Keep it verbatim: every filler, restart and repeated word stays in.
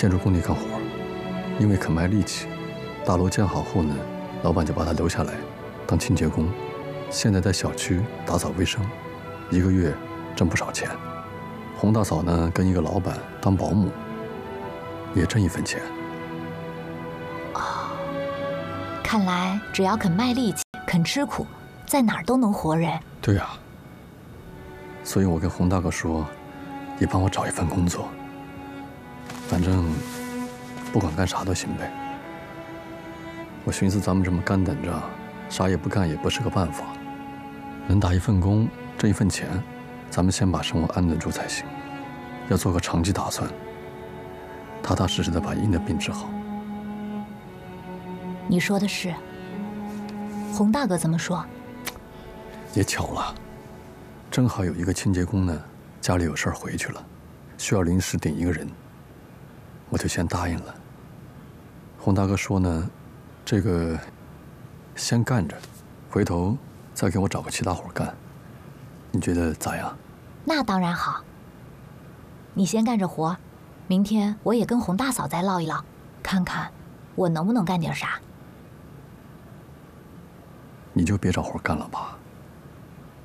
建筑工地干活，因为肯卖力气，大楼建好后呢，老板就把他留下来当清洁工。现在在小区打扫卫生，一个月挣不少钱。洪大嫂呢，跟一个老板当保姆，也挣一分钱。 哦，看来只要肯卖力气、肯吃苦，在哪儿都能活人。 对呀、啊，所以我跟洪大哥说，也帮我找一份工作，反正不管干啥都行呗。我寻思咱们这么干等着，啥也不干也不是个办法。能打一份工，挣一份钱，咱们先把生活安顿住才行。要做个长期打算，踏踏实实的把英的病治好。 你说的是。洪大哥怎么说？ 也巧了，正好有一个清洁工呢，家里有事儿回去了，需要临时顶一个人，我就先答应了。洪大哥说呢，这个先干着，回头再给我找个其他活干，你觉得咋样？ 那当然好。你先干着活，明天我也跟洪大嫂再唠一唠，看看我能不能干点啥。 你就别找活干了吧。